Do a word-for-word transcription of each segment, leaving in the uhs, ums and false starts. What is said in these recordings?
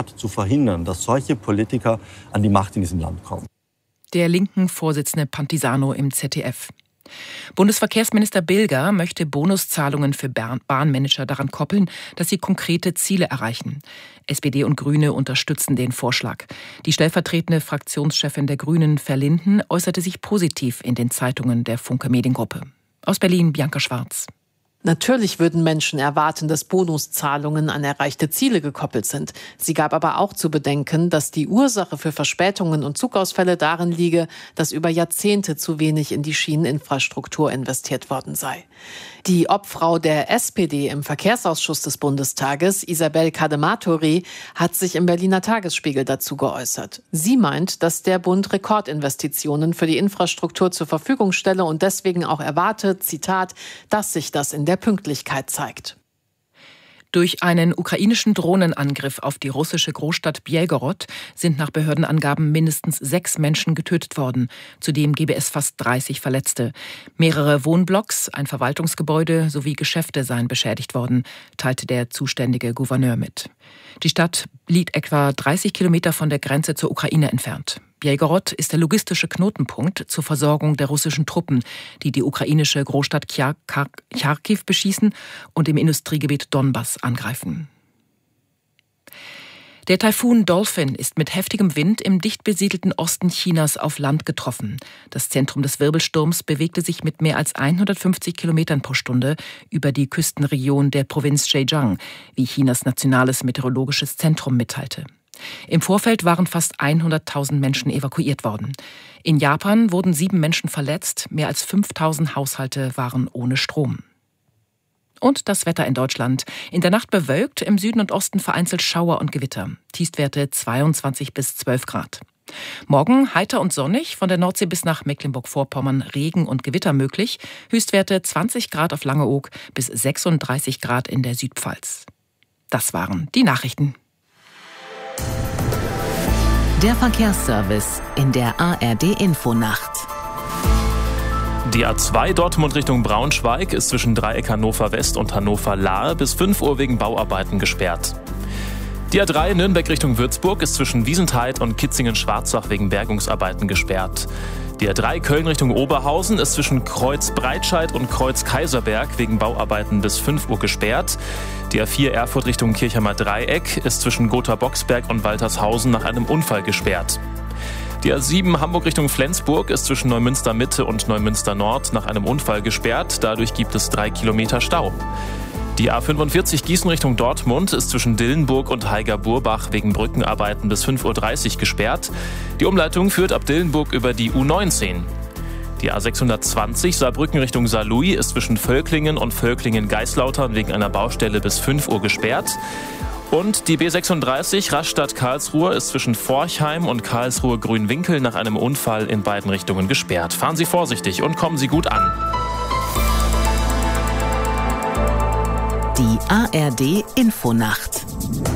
hat, zu verhindern, dass solche Politiker an die Macht in diesem Land kommen. Der linken Vorsitzende Pantisano im Z D F. Bundesverkehrsminister Bilger möchte Bonuszahlungen für Bahnmanager daran koppeln, dass sie konkrete Ziele erreichen. S P D und Grüne unterstützen den Vorschlag. Die stellvertretende Fraktionschefin der Grünen, Verlinden, äußerte sich positiv in den Zeitungen der Funke Mediengruppe. Aus Berlin, Bianca Schwarz. Natürlich würden Menschen erwarten, dass Bonuszahlungen an erreichte Ziele gekoppelt sind. Sie gab aber auch zu bedenken, dass die Ursache für Verspätungen und Zugausfälle darin liege, dass über Jahrzehnte zu wenig in die Schieneninfrastruktur investiert worden sei. Die Obfrau der S P D im Verkehrsausschuss des Bundestages, Isabel Cadematori, hat sich im Berliner Tagesspiegel dazu geäußert. Sie meint, dass der Bund Rekordinvestitionen für die Infrastruktur zur Verfügung stelle und deswegen auch erwarte, Zitat, dass sich das in der Pünktlichkeit zeigt. Durch einen ukrainischen Drohnenangriff auf die russische Großstadt Bjelgorod sind nach Behördenangaben mindestens sechs Menschen getötet worden. Zudem gebe es fast dreißig Verletzte. Mehrere Wohnblocks, ein Verwaltungsgebäude sowie Geschäfte seien beschädigt worden, teilte der zuständige Gouverneur mit. Die Stadt liegt etwa dreißig Kilometer von der Grenze zur Ukraine entfernt. Bjelgorod ist der logistische Knotenpunkt zur Versorgung der russischen Truppen, die die ukrainische Großstadt Charkiw beschießen und im Industriegebiet Donbass angreifen. Der Taifun Dolphin ist mit heftigem Wind im dicht besiedelten Osten Chinas auf Land getroffen. Das Zentrum des Wirbelsturms bewegte sich mit mehr als hundertfünfzig Kilometern pro Stunde über die Küstenregion der Provinz Zhejiang, wie Chinas nationales meteorologisches Zentrum mitteilte. Im Vorfeld waren fast hunderttausend Menschen evakuiert worden. In Japan wurden sieben Menschen verletzt, mehr als fünftausend Haushalte waren ohne Strom. Und das Wetter in Deutschland. In der Nacht bewölkt, im Süden und Osten vereinzelt Schauer und Gewitter. Tiefstwerte zweiundzwanzig bis zwölf Grad. Morgen heiter und sonnig, von der Nordsee bis nach Mecklenburg-Vorpommern Regen und Gewitter möglich. Höchstwerte zwanzig Grad auf Langeoog bis sechsunddreißig Grad in der Südpfalz. Das waren die Nachrichten. Der Verkehrsservice in der A R D-Infonacht. Die A zwei Dortmund Richtung Braunschweig ist zwischen Dreieck Hannover West und Hannover Lahr bis fünf Uhr wegen Bauarbeiten gesperrt. Die A drei Nürnberg Richtung Würzburg ist zwischen Wiesentheid und Kitzingen-Schwarzach wegen Bergungsarbeiten gesperrt. Die A drei Köln Richtung Oberhausen ist zwischen Kreuz Breitscheid und Kreuz Kaiserberg wegen Bauarbeiten bis fünf Uhr gesperrt. Die A vier Erfurt Richtung Kirchheimer Dreieck ist zwischen Gotha-Boxberg und Waltershausen nach einem Unfall gesperrt. Die A sieben Hamburg Richtung Flensburg ist zwischen Neumünster Mitte und Neumünster Nord nach einem Unfall gesperrt. Dadurch gibt es drei Kilometer Stau. Die A fünfundvierzig Gießen Richtung Dortmund ist zwischen Dillenburg und Haiger-Burbach wegen Brückenarbeiten bis fünf Uhr dreißig gesperrt. Die Umleitung führt ab Dillenburg über die U neunzehn. Die A sechshundertzwanzig Saarbrücken Richtung Saarlouis ist zwischen Völklingen und Völklingen-Geislautern wegen einer Baustelle bis fünf Uhr gesperrt. Und die B sechsunddreißig Rastatt-Karlsruhe ist zwischen Forchheim und Karlsruhe-Grünwinkel nach einem Unfall in beiden Richtungen gesperrt. Fahren Sie vorsichtig und kommen Sie gut an. Die A R D-Infonacht.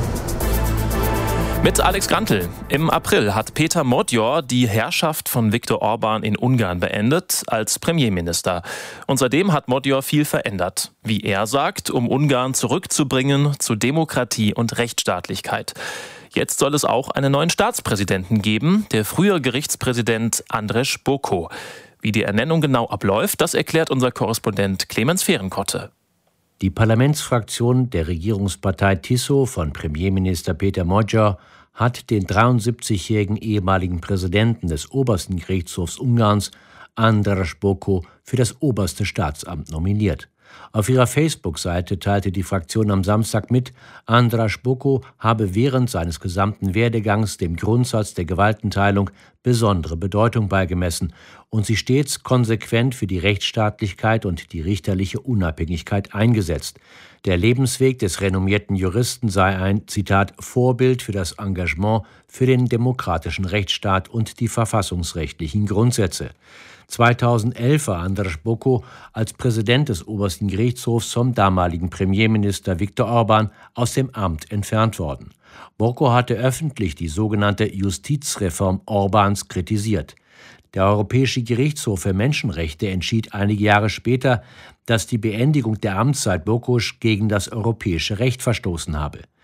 Mit Alex Grantl. Im April hat Peter Modjor die Herrschaft von Viktor Orban in Ungarn beendet als Premierminister. Und seitdem hat Modjor viel verändert. Wie er sagt, um Ungarn zurückzubringen zu Demokratie und Rechtsstaatlichkeit. Jetzt soll es auch einen neuen Staatspräsidenten geben, der frühere Gerichtspräsident Andrzej Boko. Wie die Ernennung genau abläuft, das erklärt unser Korrespondent Clemens Fehrenkotte. Die Parlamentsfraktion der Regierungspartei Tiso von Premierminister Peter Modjor hat den dreiundsiebzigjährigen ehemaligen Präsidenten des obersten Gerichtshofs Ungarns, Andrzej Boko, für das oberste Staatsamt nominiert. Auf ihrer Facebook-Seite teilte die Fraktion am Samstag mit, Andrzej Boko habe während seines gesamten Werdegangs dem Grundsatz der Gewaltenteilung besondere Bedeutung beigemessen und sich stets konsequent für die Rechtsstaatlichkeit und die richterliche Unabhängigkeit eingesetzt. Der Lebensweg des renommierten Juristen sei ein, Zitat, Vorbild für das Engagement für den demokratischen Rechtsstaat und die verfassungsrechtlichen Grundsätze. zweitausendelf war Andrzej Boko als Präsident des obersten Gerichtshofs vom damaligen Premierminister Viktor Orban aus dem Amt entfernt worden. Boko hatte öffentlich die sogenannte Justizreform Orbans kritisiert. Der Europäische Gerichtshof für Menschenrechte entschied einige Jahre später, dass die Beendigung der Amtszeit Bokos gegen das europäische Recht verstoßen habe.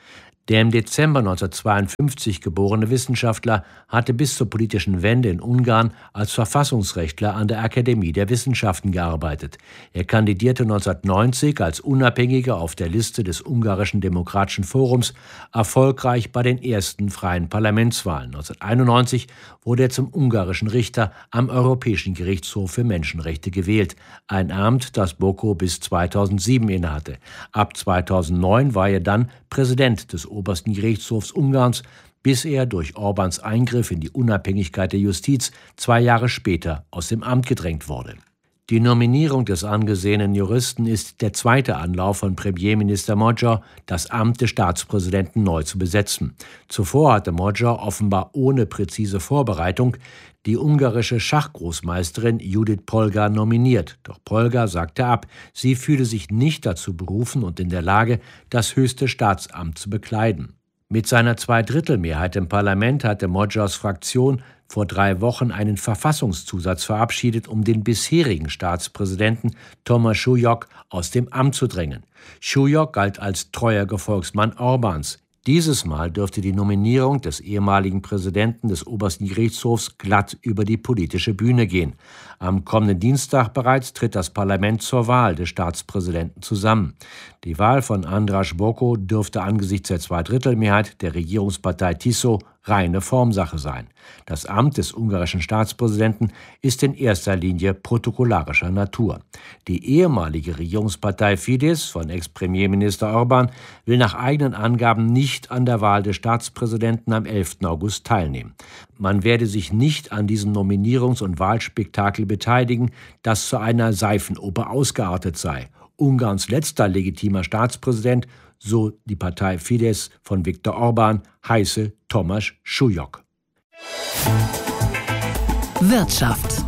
Der im Dezember neunzehnhundertzweiundfünfzig geborene Wissenschaftler hatte bis zur politischen Wende in Ungarn als Verfassungsrechtler an der Akademie der Wissenschaften gearbeitet. Er kandidierte neunzehnhundertneunzig als Unabhängiger auf der Liste des Ungarischen Demokratischen Forums erfolgreich bei den ersten freien Parlamentswahlen. neunzehnhunderteinundneunzig wurde er zum ungarischen Richter am Europäischen Gerichtshof für Menschenrechte gewählt, ein Amt, das Boko bis zweitausendsieben innehatte. Ab zweitausendneun war er dann Präsident des Obersten Gerichtshofs Ungarns, bis er durch Orbáns Eingriff in die Unabhängigkeit der Justiz zwei Jahre später aus dem Amt gedrängt wurde. Die Nominierung des angesehenen Juristen ist der zweite Anlauf von Premierminister Magyar, das Amt des Staatspräsidenten neu zu besetzen. Zuvor hatte Magyar offenbar ohne präzise Vorbereitung die ungarische Schachgroßmeisterin Judith Polgar nominiert. Doch Polgar sagte ab, sie fühle sich nicht dazu berufen und in der Lage, das höchste Staatsamt zu bekleiden. Mit seiner Zweidrittelmehrheit im Parlament hatte Magyars Fraktion vor drei Wochen einen Verfassungszusatz verabschiedet, um den bisherigen Staatspräsidenten Thomas Súlyog aus dem Amt zu drängen. Súlyog galt als treuer Gefolgsmann Orbáns. Dieses Mal dürfte die Nominierung des ehemaligen Präsidenten des Obersten Gerichtshofs glatt über die politische Bühne gehen. Am kommenden Dienstag bereits tritt das Parlament zur Wahl des Staatspräsidenten zusammen. Die Wahl von András Boko dürfte angesichts der Zweidrittelmehrheit der Regierungspartei Tiso reine Formsache sein. Das Amt des ungarischen Staatspräsidenten ist in erster Linie protokollarischer Natur. Die ehemalige Regierungspartei Fidesz von Ex-Premierminister Orbán will nach eigenen Angaben nicht an der Wahl des Staatspräsidenten am elften August teilnehmen. Man werde sich nicht an diesem Nominierungs- und Wahlspektakel beteiligen, das zu einer Seifenoper ausgeartet sei. Ungarns letzter legitimer Staatspräsident, so die Partei Fidesz von Viktor Orbán, heiße Thomas Súlyog. Wirtschaft.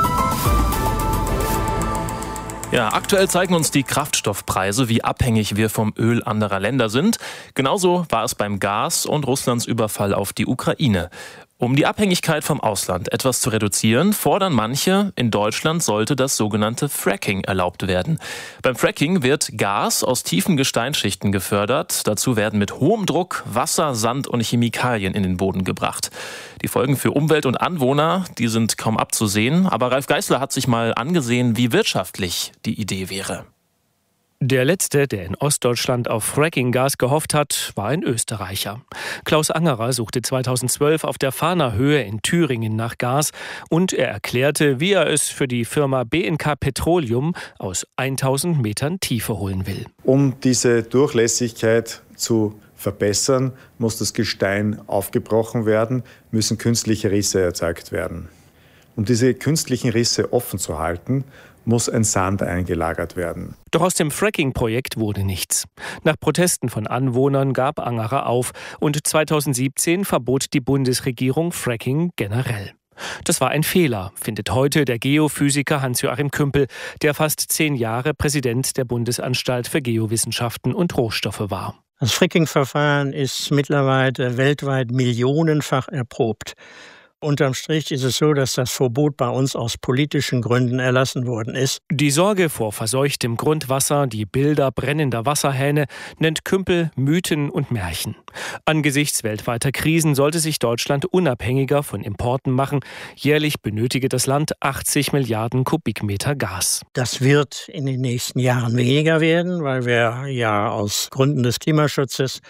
Ja, aktuell zeigen uns die Kraftstoffpreise, wie abhängig wir vom Öl anderer Länder sind. Genauso war es beim Gas und Russlands Überfall auf die Ukraine. Um die Abhängigkeit vom Ausland etwas zu reduzieren, fordern manche, in Deutschland sollte das sogenannte Fracking erlaubt werden. Beim Fracking wird Gas aus tiefen Gesteinsschichten gefördert. Dazu werden mit hohem Druck Wasser, Sand und Chemikalien in den Boden gebracht. Die Folgen für Umwelt und Anwohner, die sind kaum abzusehen. Aber Ralf Geißler hat sich mal angesehen, wie wirtschaftlich die Idee wäre. Der letzte, der in Ostdeutschland auf Fracking-Gas gehofft hat, war ein Österreicher. Klaus Angerer suchte zweitausendzwölf auf der Fahner Höhe in Thüringen nach Gas und er erklärte, wie er es für die Firma B N K Petroleum aus tausend Metern Tiefe holen will. Um diese Durchlässigkeit zu verbessern, muss das Gestein aufgebrochen werden, müssen künstliche Risse erzeugt werden. Um diese künstlichen Risse offen zu halten, muss ein Sand eingelagert werden. Doch aus dem Fracking-Projekt wurde nichts. Nach Protesten von Anwohnern gab Angerer auf und zweitausendsiebzehn verbot die Bundesregierung Fracking generell. Das war ein Fehler, findet heute der Geophysiker Hans-Joachim Kümpel, der fast zehn Jahre Präsident der Bundesanstalt für Geowissenschaften und Rohstoffe war. Das Fracking-Verfahren ist mittlerweile weltweit millionenfach erprobt. Unterm Strich ist es so, dass das Verbot bei uns aus politischen Gründen erlassen worden ist. Die Sorge vor verseuchtem Grundwasser, die Bilder brennender Wasserhähne nennt Kümpel Mythen und Märchen. Angesichts weltweiter Krisen sollte sich Deutschland unabhängiger von Importen machen. Jährlich benötige das Land achtzig Milliarden Kubikmeter Gas. Das wird in den nächsten Jahren weniger werden, weil wir ja aus Gründen des Klimaschutzes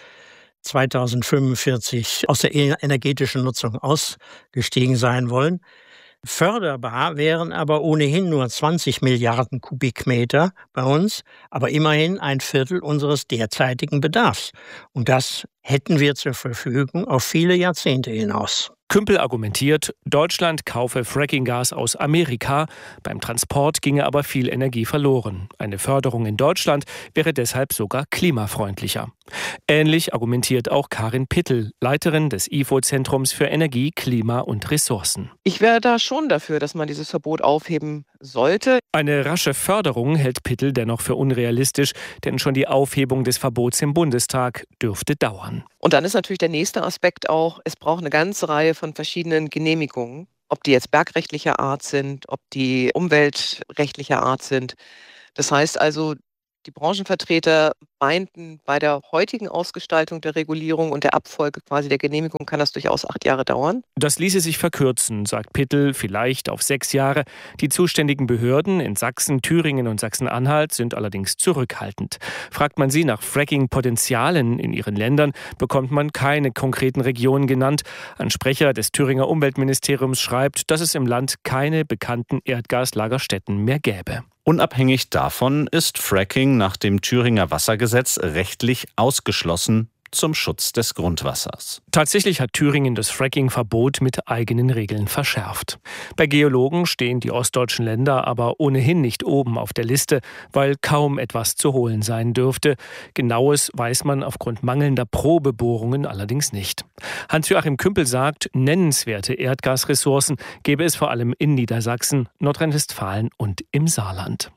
zweitausendfünfundvierzig aus der energetischen Nutzung ausgestiegen sein wollen. Förderbar wären aber ohnehin nur zwanzig Milliarden Kubikmeter bei uns, aber immerhin ein Viertel unseres derzeitigen Bedarfs. Und das hätten wir zur Verfügung auf viele Jahrzehnte hinaus. Kümpel argumentiert, Deutschland kaufe Fracking-Gas aus Amerika. Beim Transport ginge aber viel Energie verloren. Eine Förderung in Deutschland wäre deshalb sogar klimafreundlicher. Ähnlich argumentiert auch Karin Pittel, Leiterin des I F O-Zentrums für Energie, Klima und Ressourcen. Ich wäre da schon dafür, dass man dieses Verbot aufheben sollte. Eine rasche Förderung hält Pittel dennoch für unrealistisch, denn schon die Aufhebung des Verbots im Bundestag dürfte dauern. Und dann ist natürlich der nächste Aspekt auch, es braucht eine ganze Reihe von verschiedenen Genehmigungen, ob die jetzt bergrechtlicher Art sind, ob die umweltrechtlicher Art sind. Das heißt also, die Branchenvertreter meinten, bei der heutigen Ausgestaltung der Regulierung und der Abfolge quasi der Genehmigung kann das durchaus acht Jahre dauern. Das ließe sich verkürzen, sagt Pittel, vielleicht auf sechs Jahre. Die zuständigen Behörden in Sachsen, Thüringen und Sachsen-Anhalt sind allerdings zurückhaltend. Fragt man sie nach Fracking-Potenzialen in ihren Ländern, bekommt man keine konkreten Regionen genannt. Ein Sprecher des Thüringer Umweltministeriums schreibt, dass es im Land keine bekannten Erdgaslagerstätten mehr gäbe. Unabhängig davon ist Fracking nach dem Thüringer Wassergesetz rechtlich ausgeschlossen zum Schutz des Grundwassers. Tatsächlich hat Thüringen das Fracking-Verbot mit eigenen Regeln verschärft. Bei Geologen stehen die ostdeutschen Länder aber ohnehin nicht oben auf der Liste, weil kaum etwas zu holen sein dürfte. Genaues weiß man aufgrund mangelnder Probebohrungen allerdings nicht. Hans-Joachim Kümpel sagt, nennenswerte Erdgasressourcen gäbe es vor allem in Niedersachsen, Nordrhein-Westfalen und im Saarland.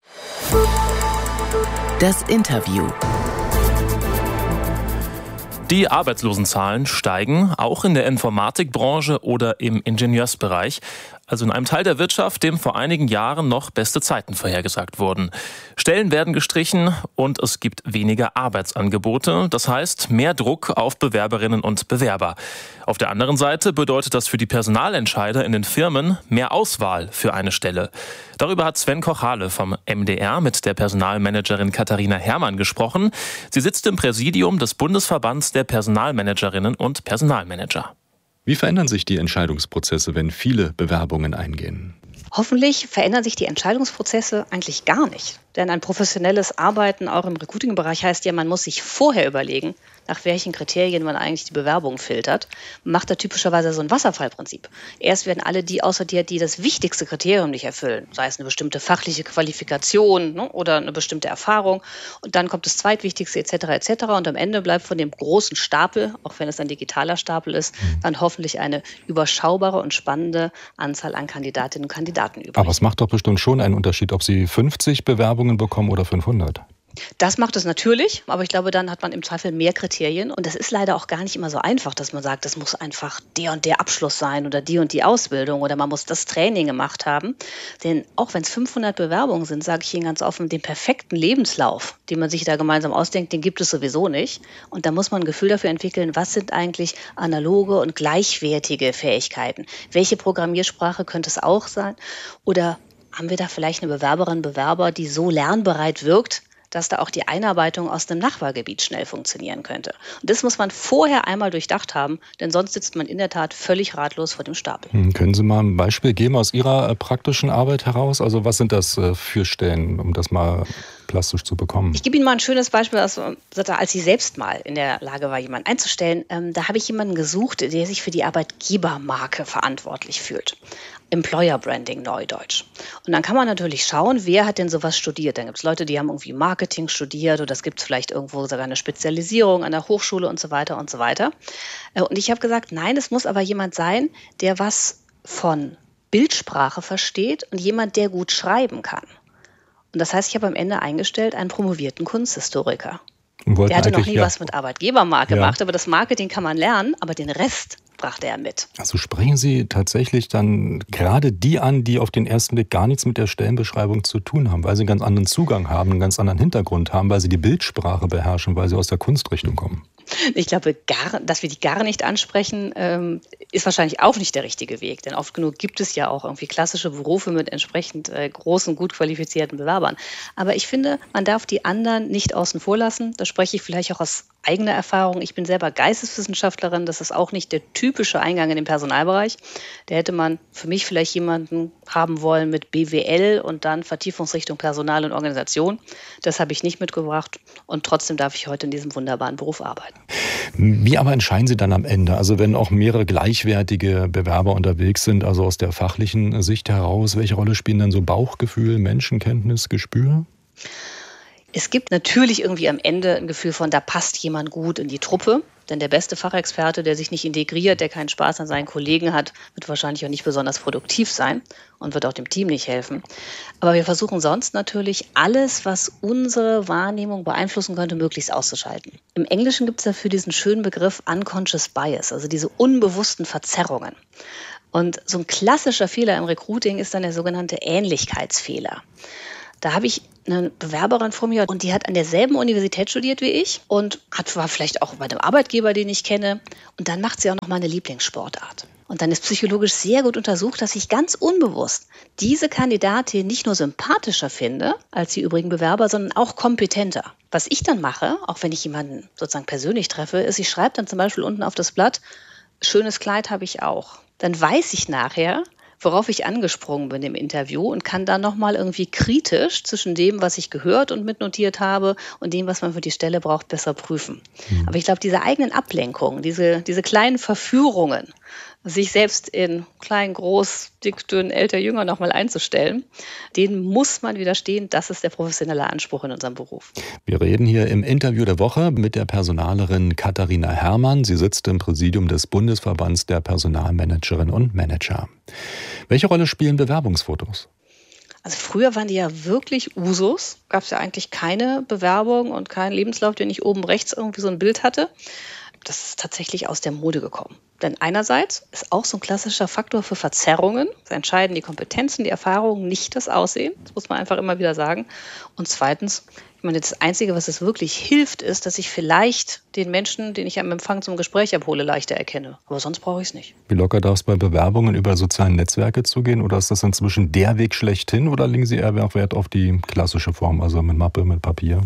Das Interview. Die Arbeitslosenzahlen steigen, auch in der Informatikbranche oder im Ingenieursbereich, also in einem Teil der Wirtschaft, dem vor einigen Jahren noch beste Zeiten vorhergesagt wurden. Stellen werden gestrichen und es gibt weniger Arbeitsangebote, das heißt mehr Druck auf Bewerberinnen und Bewerber. Auf der anderen Seite bedeutet das für die Personalentscheider in den Firmen mehr Auswahl für eine Stelle. Darüber hat Sven Kochale vom M D R mit der Personalmanagerin Katharina Herrmann gesprochen. Sie sitzt im Präsidium des Bundesverbands der Personalmanagerinnen und Personalmanager. Wie verändern sich die Entscheidungsprozesse, wenn viele Bewerbungen eingehen? Hoffentlich verändern sich die Entscheidungsprozesse eigentlich gar nicht. Denn ein professionelles Arbeiten auch im Recruiting-Bereich heißt ja, man muss sich vorher überlegen, nach welchen Kriterien man eigentlich die Bewerbung filtert. Man macht da typischerweise so ein Wasserfallprinzip. Erst werden alle die aussortiert, die das wichtigste Kriterium nicht erfüllen, sei es eine bestimmte fachliche Qualifikation, ne, oder eine bestimmte Erfahrung. Und dann kommt das Zweitwichtigste et cetera et cetera. Und am Ende bleibt von dem großen Stapel, auch wenn es ein digitaler Stapel ist, dann hoffentlich eine überschaubare und spannende Anzahl an Kandidatinnen und Kandidaten übrig. Aber es macht doch bestimmt schon einen Unterschied, ob Sie fünfzig Bewerbungen bekommen oder fünfhundert. Das macht es natürlich, aber ich glaube, dann hat man im Zweifel mehr Kriterien. Und das ist leider auch gar nicht immer so einfach, dass man sagt, das muss einfach der und der Abschluss sein oder die und die Ausbildung oder man muss das Training gemacht haben. Denn auch wenn es fünfhundert Bewerbungen sind, sage ich Ihnen ganz offen, den perfekten Lebenslauf, den man sich da gemeinsam ausdenkt, den gibt es sowieso nicht. Und da muss man ein Gefühl dafür entwickeln, was sind eigentlich analoge und gleichwertige Fähigkeiten? Welche Programmiersprache könnte es auch sein? Oder haben wir da vielleicht eine Bewerberin, Bewerber, die so lernbereit wirkt, dass da auch die Einarbeitung aus dem Nachbargebiet schnell funktionieren könnte. Und das muss man vorher einmal durchdacht haben, denn sonst sitzt man in der Tat völlig ratlos vor dem Stapel. Hm, können Sie mal ein Beispiel geben aus Ihrer äh, praktischen Arbeit heraus? Also was sind das äh, für Stellen, um das mal plastisch zu bekommen? Ich gebe Ihnen mal ein schönes Beispiel, als, als ich selbst mal in der Lage war, jemanden einzustellen. Ähm, da habe ich jemanden gesucht, der sich für die Arbeitgebermarke verantwortlich fühlt. Employer Branding, Neudeutsch. Und dann kann man natürlich schauen, wer hat denn sowas studiert. Dann gibt es Leute, die haben irgendwie Marketing studiert oder es gibt vielleicht irgendwo sogar eine Spezialisierung an der Hochschule und so weiter und so weiter. Und ich habe gesagt, nein, es muss aber jemand sein, der was von Bildsprache versteht und jemand, der gut schreiben kann. Und das heißt, ich habe am Ende eingestellt einen promovierten Kunsthistoriker. Der hatte noch nie ja. was mit Arbeitgebermarke ja. gemacht, aber das Marketing kann man lernen, aber den Rest brachte er mit. Also sprechen Sie tatsächlich dann gerade die an, die auf den ersten Blick gar nichts mit der Stellenbeschreibung zu tun haben, weil sie einen ganz anderen Zugang haben, einen ganz anderen Hintergrund haben, weil sie die Bildsprache beherrschen, weil sie aus der Kunstrichtung kommen? Ich glaube, gar, dass wir die gar nicht ansprechen, ähm, ist wahrscheinlich auch nicht der richtige Weg. Denn oft genug gibt es ja auch irgendwie klassische Berufe mit entsprechend äh, großen, gut qualifizierten Bewerbern. Aber ich finde, man darf die anderen nicht außen vor lassen. Da spreche ich vielleicht auch aus eigener Erfahrung. Ich bin selber Geisteswissenschaftlerin. Das ist auch nicht der typische Eingang in den Personalbereich. Da hätte man für mich vielleicht jemanden haben wollen mit B W L und dann Vertiefungsrichtung Personal und Organisation. Das habe ich nicht mitgebracht. Und trotzdem darf ich heute in diesem wunderbaren Beruf arbeiten. Wie aber entscheiden Sie dann am Ende? Also wenn auch mehrere gleichwertige Bewerber unterwegs sind, also aus der fachlichen Sicht heraus, welche Rolle spielen dann so Bauchgefühl, Menschenkenntnis, Gespür? Es gibt natürlich irgendwie am Ende ein Gefühl von, da passt jemand gut in die Truppe. Denn der beste Fachexperte, der sich nicht integriert, der keinen Spaß an seinen Kollegen hat, wird wahrscheinlich auch nicht besonders produktiv sein und wird auch dem Team nicht helfen. Aber wir versuchen sonst natürlich alles, was unsere Wahrnehmung beeinflussen könnte, möglichst auszuschalten. Im Englischen gibt es dafür diesen schönen Begriff Unconscious Bias, also diese unbewussten Verzerrungen. Und so ein klassischer Fehler im Recruiting ist dann der sogenannte Ähnlichkeitsfehler. Da habe ich eine Bewerberin vor mir und die hat an derselben Universität studiert wie ich und hat, war vielleicht auch bei einem Arbeitgeber, den ich kenne. Und dann macht sie auch noch mal eine Lieblingssportart. Und dann ist psychologisch sehr gut untersucht, dass ich ganz unbewusst diese Kandidatin nicht nur sympathischer finde als die übrigen Bewerber, sondern auch kompetenter. Was ich dann mache, auch wenn ich jemanden sozusagen persönlich treffe, ist, ich schreibe dann zum Beispiel unten auf das Blatt, schönes Kleid habe ich auch. Dann weiß ich nachher, worauf ich angesprungen bin im Interview und kann dann nochmal irgendwie kritisch zwischen dem, was ich gehört und mitnotiert habe und dem, was man für die Stelle braucht, besser prüfen. Mhm. Aber ich glaube, diese eigenen Ablenkungen, diese, diese kleinen Verführungen, sich selbst in klein, groß, dick, dünn, älter, jünger nochmal einzustellen, denen muss man widerstehen. Das ist der professionelle Anspruch in unserem Beruf. Wir reden hier im Interview der Woche mit der Personalerin Katharina Herrmann. Sie sitzt im Präsidium des Bundesverbands der Personalmanagerinnen und Manager. Welche Rolle spielen Bewerbungsfotos? Also früher waren die ja wirklich Usus. Gab es ja eigentlich keine Bewerbung und keinen Lebenslauf, den ich oben rechts irgendwie so ein Bild hatte. Das ist tatsächlich aus der Mode gekommen. Denn einerseits ist auch so ein klassischer Faktor für Verzerrungen. Es entscheiden die Kompetenzen, die Erfahrungen, nicht das Aussehen. Das muss man einfach immer wieder sagen. Und zweitens, ich meine, das Einzige, was es wirklich hilft, ist, dass ich vielleicht den Menschen, den ich am Empfang zum Gespräch abhole, leichter erkenne. Aber sonst brauche ich es nicht. Wie locker darf es bei Bewerbungen über soziale Netzwerke zugehen? Oder ist das inzwischen der Weg schlechthin? Oder legen Sie eher Wert auf die klassische Form, also mit Mappe, mit Papier?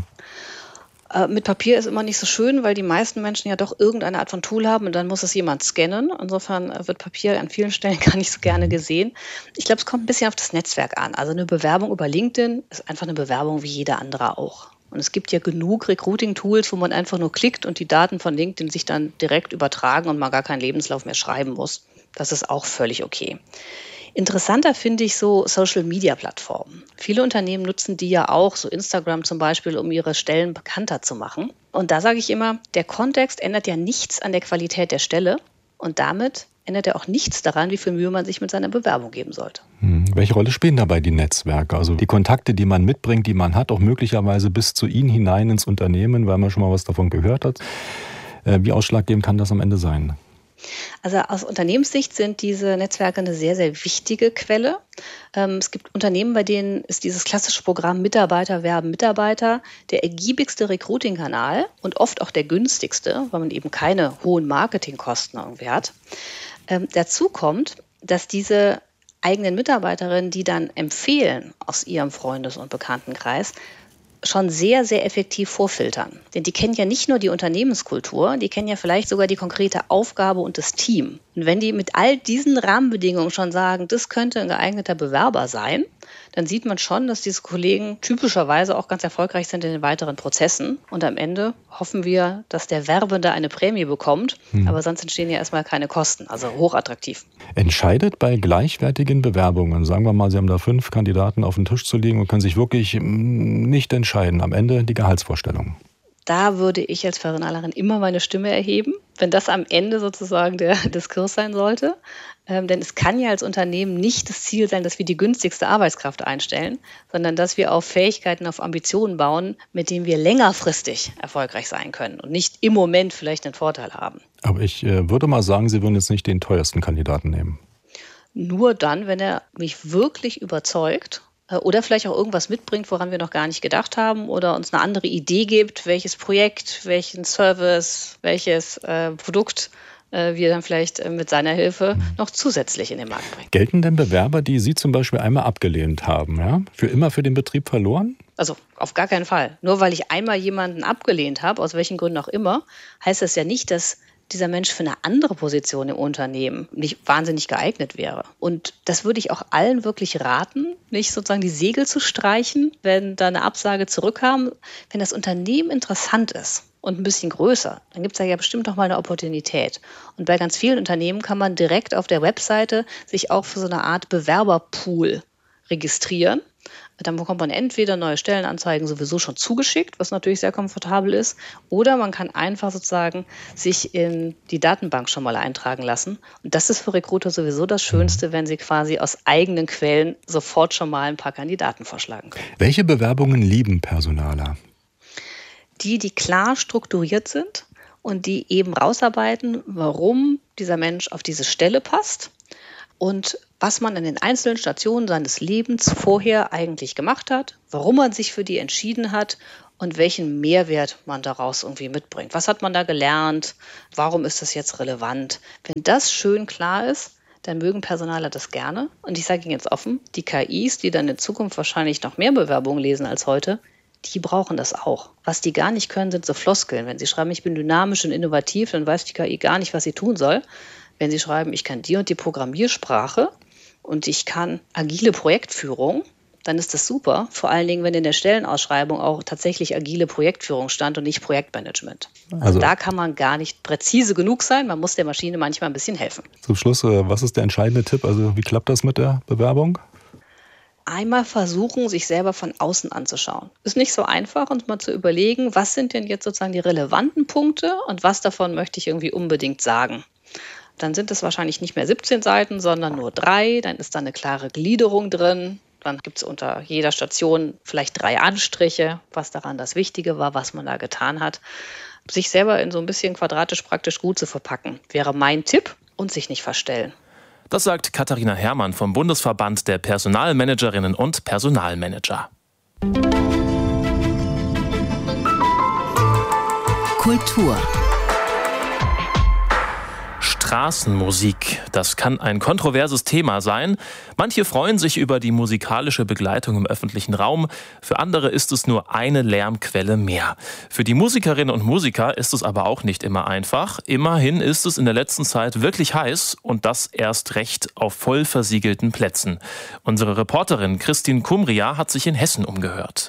Mit Papier ist immer nicht so schön, weil die meisten Menschen ja doch irgendeine Art von Tool haben und dann muss es jemand scannen. Insofern wird Papier an vielen Stellen gar nicht so gerne gesehen. Ich glaube, es kommt ein bisschen auf das Netzwerk an. Also eine Bewerbung über LinkedIn ist einfach eine Bewerbung wie jede andere auch. Und es gibt ja genug Recruiting-Tools, wo man einfach nur klickt und die Daten von LinkedIn sich dann direkt übertragen und man gar keinen Lebenslauf mehr schreiben muss. Das ist auch völlig okay. Interessanter finde ich so Social-Media-Plattformen. Viele Unternehmen nutzen die ja auch, so Instagram zum Beispiel, um ihre Stellen bekannter zu machen. Und da sage ich immer, der Kontext ändert ja nichts an der Qualität der Stelle und damit ändert er auch nichts daran, wie viel Mühe man sich mit seiner Bewerbung geben sollte. Hm. Welche Rolle spielen dabei die Netzwerke? Also die Kontakte, die man mitbringt, die man hat, auch möglicherweise bis zu Ihnen hinein ins Unternehmen, weil man schon mal was davon gehört hat. Wie ausschlaggebend kann das am Ende sein? Also aus Unternehmenssicht sind diese Netzwerke eine sehr, sehr wichtige Quelle. Ähm, es gibt Unternehmen, bei denen ist dieses klassische Programm Mitarbeiter werben Mitarbeiter der ergiebigste Recruiting-Kanal und oft auch der günstigste, weil man eben keine hohen Marketingkosten irgendwie hat. Ähm, dazu kommt, dass diese eigenen Mitarbeiterinnen, die dann empfehlen aus ihrem Freundes- und Bekanntenkreis, schon sehr, sehr effektiv vorfiltern. Denn die kennen ja nicht nur die Unternehmenskultur, die kennen ja vielleicht sogar die konkrete Aufgabe und das Team. Und wenn die mit all diesen Rahmenbedingungen schon sagen, das könnte ein geeigneter Bewerber sein, dann sieht man schon, dass diese Kollegen typischerweise auch ganz erfolgreich sind in den weiteren Prozessen. Und am Ende hoffen wir, dass der Werbende eine Prämie bekommt, hm. aber sonst entstehen ja erstmal keine Kosten, also hochattraktiv. Entscheidet bei gleichwertigen Bewerbungen, sagen wir mal, Sie haben da fünf Kandidaten auf den Tisch zu legen und können sich wirklich nicht entscheiden, am Ende die Gehaltsvorstellung? Da würde ich als Personalerin immer meine Stimme erheben, wenn das am Ende sozusagen der Diskurs sein sollte. Ähm, denn es kann ja als Unternehmen nicht das Ziel sein, dass wir die günstigste Arbeitskraft einstellen, sondern dass wir auf Fähigkeiten, auf Ambitionen bauen, mit denen wir längerfristig erfolgreich sein können und nicht im Moment vielleicht einen Vorteil haben. Aber ich äh, würde mal sagen, Sie würden jetzt nicht den teuersten Kandidaten nehmen. Nur dann, wenn er mich wirklich überzeugt oder vielleicht auch irgendwas mitbringt, woran wir noch gar nicht gedacht haben oder uns eine andere Idee gibt, welches Projekt, welchen Service, welches äh, Produkt äh, wir dann vielleicht äh, mit seiner Hilfe noch zusätzlich in den Markt bringen. Gelten denn Bewerber, die Sie zum Beispiel einmal abgelehnt haben, ja, für immer für den Betrieb verloren? Also auf gar keinen Fall. Nur weil ich einmal jemanden abgelehnt habe, aus welchen Gründen auch immer, heißt das ja nicht, dass dieser Mensch für eine andere Position im Unternehmen nicht wahnsinnig geeignet wäre. Und das würde ich auch allen wirklich raten, nicht sozusagen die Segel zu streichen, wenn da eine Absage zurückkam. Wenn das Unternehmen interessant ist und ein bisschen größer, dann gibt es da ja bestimmt noch mal eine Opportunität. Und bei ganz vielen Unternehmen kann man direkt auf der Webseite sich auch für so eine Art Bewerberpool registrieren. Dann bekommt man entweder neue Stellenanzeigen sowieso schon zugeschickt, was natürlich sehr komfortabel ist, oder man kann einfach sozusagen sich in die Datenbank schon mal eintragen lassen. Und das ist für Recruiter sowieso das Schönste, wenn sie quasi aus eigenen Quellen sofort schon mal ein paar Kandidaten vorschlagen können. Welche Bewerbungen lieben Personaler? Die, die klar strukturiert sind und die eben rausarbeiten, warum dieser Mensch auf diese Stelle passt. und was man an den einzelnen Stationen seines Lebens vorher eigentlich gemacht hat, warum man sich für die entschieden hat und welchen Mehrwert man daraus irgendwie mitbringt. Was hat man da gelernt? Warum ist das jetzt relevant? Wenn das schön klar ist, dann mögen Personaler das gerne. Und ich sage Ihnen jetzt offen, die K Is, die dann in Zukunft wahrscheinlich noch mehr Bewerbungen lesen als heute, die brauchen das auch. Was die gar nicht können, sind so Floskeln. Wenn sie schreiben, ich bin dynamisch und innovativ, dann weiß die K I gar nicht, was sie tun soll. Wenn sie schreiben, ich kann die und die Programmiersprache und ich kann agile Projektführung, dann ist das super. Vor allen Dingen, wenn in der Stellenausschreibung auch tatsächlich agile Projektführung stand und nicht Projektmanagement. Also, also da kann man gar nicht präzise genug sein. Man muss der Maschine manchmal ein bisschen helfen. Zum Schluss, was ist der entscheidende Tipp? Also wie klappt das mit der Bewerbung? Einmal versuchen, sich selber von außen anzuschauen. Ist nicht so einfach, uns mal zu überlegen, was sind denn jetzt sozusagen die relevanten Punkte und was davon möchte ich irgendwie unbedingt sagen. Dann sind es wahrscheinlich nicht mehr siebzehn Seiten, sondern nur drei. Dann ist da eine klare Gliederung drin. Dann gibt es unter jeder Station vielleicht drei Anstriche, was daran das Wichtige war, was man da getan hat. Sich selber in so ein bisschen quadratisch praktisch gut zu verpacken, wäre mein Tipp, und sich nicht verstellen. Das sagt Katharina Herrmann vom Bundesverband der Personalmanagerinnen und Personalmanager. Kultur. Straßenmusik, das kann ein kontroverses Thema sein. Manche freuen sich über die musikalische Begleitung im öffentlichen Raum. Für andere ist es nur eine Lärmquelle mehr. Für die Musikerinnen und Musiker ist es aber auch nicht immer einfach. Immerhin ist es in der letzten Zeit wirklich heiß und das erst recht auf voll versiegelten Plätzen. Unsere Reporterin Christine Kumria hat sich in Hessen umgehört.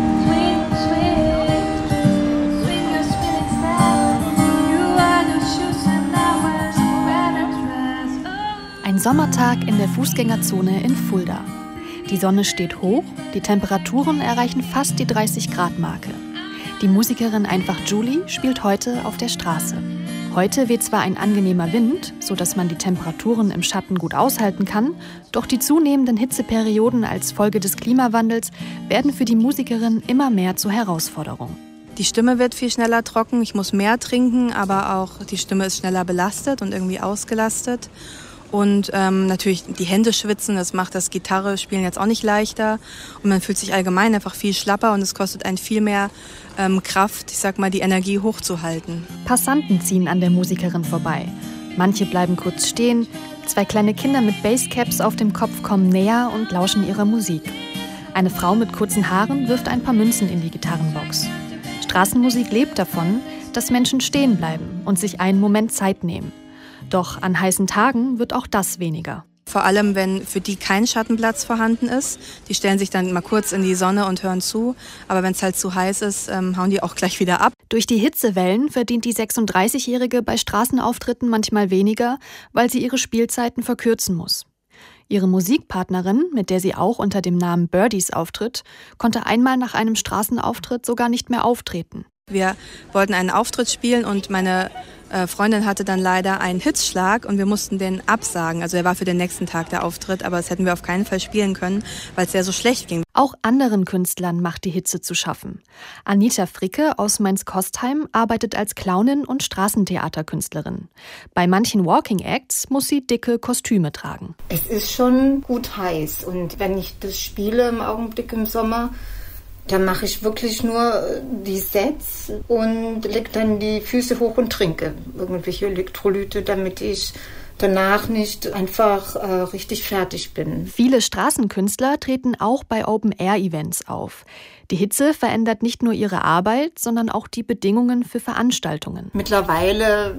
Ein Sommertag in der Fußgängerzone in Fulda. Die Sonne steht hoch, die Temperaturen erreichen fast die dreißig Grad Marke. Die Musikerin Einfach Julie spielt heute auf der Straße. Heute weht zwar ein angenehmer Wind, sodass man die Temperaturen im Schatten gut aushalten kann, doch die zunehmenden Hitzeperioden als Folge des Klimawandels werden für die Musikerin immer mehr zur Herausforderung. Die Stimme wird viel schneller trocken, ich muss mehr trinken, aber auch die Stimme ist schneller belastet und irgendwie ausgelastet. Und ähm, natürlich die Hände schwitzen, das macht das Gitarre-Spielen jetzt auch nicht leichter. Und man fühlt sich allgemein einfach viel schlapper und es kostet einen viel mehr ähm, Kraft, ich sag mal, die Energie hochzuhalten. Passanten ziehen an der Musikerin vorbei. Manche bleiben kurz stehen. Zwei kleine Kinder mit Basecaps auf dem Kopf kommen näher und lauschen ihrer Musik. Eine Frau mit kurzen Haaren wirft ein paar Münzen in die Gitarrenbox. Straßenmusik lebt davon, dass Menschen stehen bleiben und sich einen Moment Zeit nehmen. Doch an heißen Tagen wird auch das weniger. Vor allem, wenn für die kein Schattenplatz vorhanden ist. Die stellen sich dann mal kurz in die Sonne und hören zu. Aber wenn es halt zu heiß ist, ähm, hauen die auch gleich wieder ab. Durch die Hitzewellen verdient die sechsunddreißigjährige bei Straßenauftritten manchmal weniger, weil sie ihre Spielzeiten verkürzen muss. Ihre Musikpartnerin, mit der sie auch unter dem Namen Birdies auftritt, konnte einmal nach einem Straßenauftritt sogar nicht mehr auftreten. Wir wollten einen Auftritt spielen und meine äh, Freundin hatte dann leider einen Hitzschlag und wir mussten den absagen. Also er war für den nächsten Tag der Auftritt, aber das hätten wir auf keinen Fall spielen können, weil es ja so schlecht ging. Auch anderen Künstlern macht die Hitze zu schaffen. Anita Fricke aus Mainz-Kostheim arbeitet als Clownin und Straßentheaterkünstlerin. Bei manchen Walking Acts muss sie dicke Kostüme tragen. Es ist schon gut heiß und wenn ich das spiele im Augenblick im Sommer, dann mache ich wirklich nur die Sets und lege dann die Füße hoch und trinke irgendwelche Elektrolyte, damit ich danach nicht einfach äh, richtig fertig bin. Viele Straßenkünstler treten auch bei Open-Air-Events auf. Die Hitze verändert nicht nur ihre Arbeit, sondern auch die Bedingungen für Veranstaltungen. Mittlerweile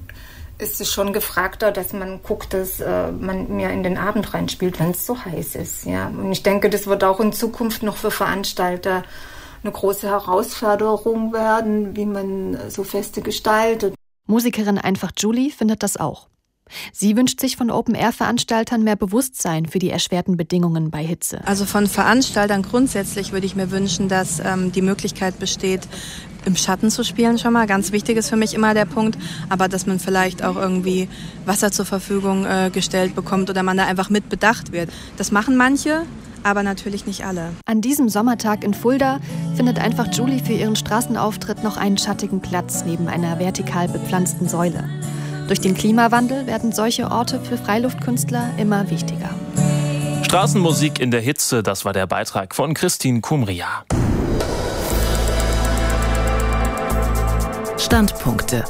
ist es schon gefragter, dass man guckt, dass äh, man mehr in den Abend reinspielt, wenn es so heiß ist. Ja. Und ich denke, das wird auch in Zukunft noch für Veranstalter eine große Herausforderung werden, wie man so Feste gestaltet. Musikerin Einfach Julie findet das auch. Sie wünscht sich von Open-Air-Veranstaltern mehr Bewusstsein für die erschwerten Bedingungen bei Hitze. Also von Veranstaltern grundsätzlich würde ich mir wünschen, dass ähm, die Möglichkeit besteht, im Schatten zu spielen schon mal. Ganz wichtig ist für mich immer der Punkt, aber dass man vielleicht auch irgendwie Wasser zur Verfügung äh, gestellt bekommt oder man da einfach mit bedacht wird. Das machen manche, aber natürlich nicht alle. An diesem Sommertag in Fulda findet Einfach Julie für ihren Straßenauftritt noch einen schattigen Platz neben einer vertikal bepflanzten Säule. Durch den Klimawandel werden solche Orte für Freiluftkünstler immer wichtiger. Straßenmusik in der Hitze, das war der Beitrag von Christine Kumria. Standpunkte.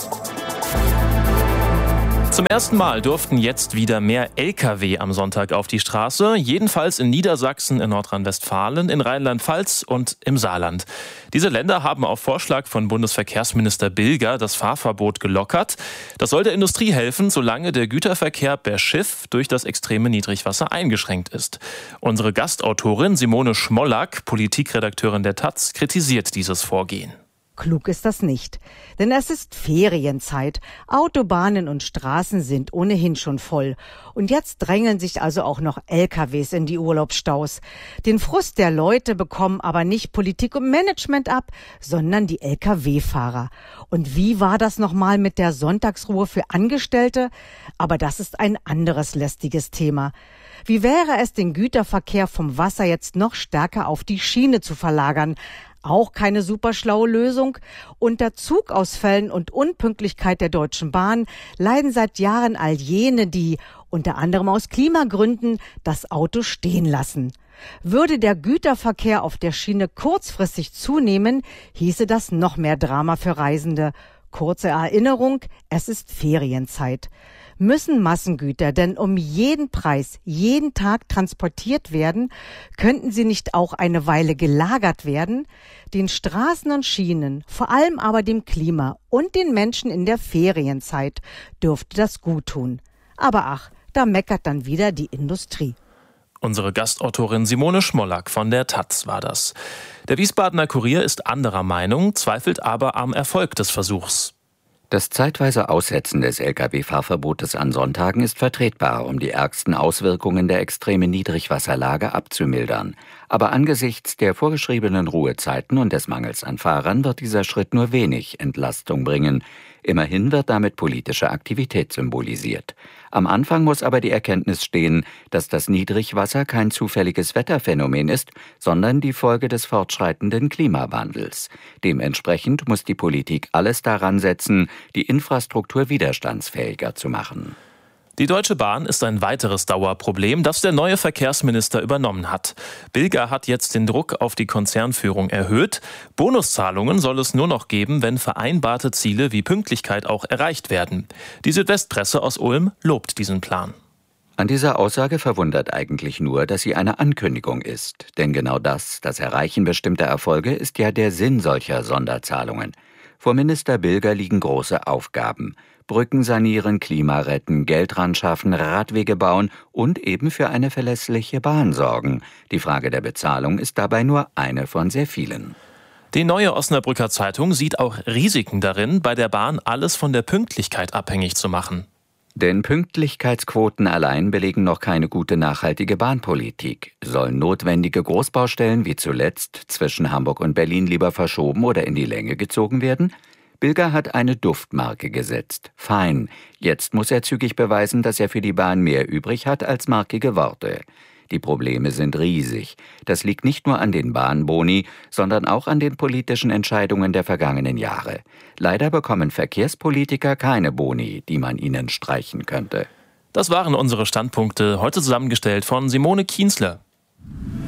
Zum ersten Mal durften jetzt wieder mehr L K W am Sonntag auf die Straße, jedenfalls in Niedersachsen, in Nordrhein-Westfalen, in Rheinland-Pfalz und im Saarland. Diese Länder haben auf Vorschlag von Bundesverkehrsminister Bilger das Fahrverbot gelockert. Das soll der Industrie helfen, solange der Güterverkehr per Schiff durch das extreme Niedrigwasser eingeschränkt ist. Unsere Gastautorin Simone Schmollack, Politikredakteurin der Taz, kritisiert dieses Vorgehen. Klug ist das nicht, denn es ist Ferienzeit. Autobahnen und Straßen sind ohnehin schon voll. Und jetzt drängeln sich also auch noch L K Ws in die Urlaubsstaus. Den Frust der Leute bekommen aber nicht Politik und Management ab, sondern die L K W-Fahrer. Und wie war das nochmal mit der Sonntagsruhe für Angestellte? Aber das ist ein anderes lästiges Thema. Wie wäre es, den Güterverkehr vom Wasser jetzt noch stärker auf die Schiene zu verlagern? Auch keine super schlaue Lösung. Unter Zugausfällen und Unpünktlichkeit der Deutschen Bahn leiden seit Jahren all jene, die, unter anderem aus Klimagründen, das Auto stehen lassen. Würde der Güterverkehr auf der Schiene kurzfristig zunehmen, hieße das noch mehr Drama für Reisende. Kurze Erinnerung, es ist Ferienzeit. Müssen Massengüter denn um jeden Preis jeden Tag transportiert werden? Könnten sie nicht auch eine Weile gelagert werden? Den Straßen und Schienen, vor allem aber dem Klima und den Menschen in der Ferienzeit dürfte das gut tun. Aber ach, da meckert dann wieder die Industrie. Unsere Gastautorin Simone Schmollack von der Taz war das. Der Wiesbadener Kurier ist anderer Meinung, zweifelt aber am Erfolg des Versuchs. Das zeitweise Aussetzen des L K W-Fahrverbotes an Sonntagen ist vertretbar, um die ärgsten Auswirkungen der extremen Niedrigwasserlage abzumildern. Aber angesichts der vorgeschriebenen Ruhezeiten und des Mangels an Fahrern wird dieser Schritt nur wenig Entlastung bringen. Immerhin wird damit politische Aktivität symbolisiert. Am Anfang muss aber die Erkenntnis stehen, dass das Niedrigwasser kein zufälliges Wetterphänomen ist, sondern die Folge des fortschreitenden Klimawandels. Dementsprechend muss die Politik alles daran setzen, die Infrastruktur widerstandsfähiger zu machen. Die Deutsche Bahn ist ein weiteres Dauerproblem, das der neue Verkehrsminister übernommen hat. Bilger hat jetzt den Druck auf die Konzernführung erhöht. Bonuszahlungen soll es nur noch geben, wenn vereinbarte Ziele wie Pünktlichkeit auch erreicht werden. Die Südwestpresse aus Ulm lobt diesen Plan. An dieser Aussage verwundert eigentlich nur, dass sie eine Ankündigung ist. Denn genau das, das Erreichen bestimmter Erfolge, ist ja der Sinn solcher Sonderzahlungen. Vor Minister Bilger liegen große Aufgaben. Brücken sanieren, Klima retten, Geld ran schaffen, Radwege bauen und eben für eine verlässliche Bahn sorgen. Die Frage der Bezahlung ist dabei nur eine von sehr vielen. Die Neue Osnabrücker Zeitung sieht auch Risiken darin, bei der Bahn alles von der Pünktlichkeit abhängig zu machen. Denn Pünktlichkeitsquoten allein belegen noch keine gute nachhaltige Bahnpolitik. Sollen notwendige Großbaustellen wie zuletzt zwischen Hamburg und Berlin lieber verschoben oder in die Länge gezogen werden? Bilger hat eine Duftmarke gesetzt. Fein. Jetzt muss er zügig beweisen, dass er für die Bahn mehr übrig hat als markige Worte. Die Probleme sind riesig. Das liegt nicht nur an den Bahnboni, sondern auch an den politischen Entscheidungen der vergangenen Jahre. Leider bekommen Verkehrspolitiker keine Boni, die man ihnen streichen könnte. Das waren unsere Standpunkte, heute zusammengestellt von Simone Kienzle.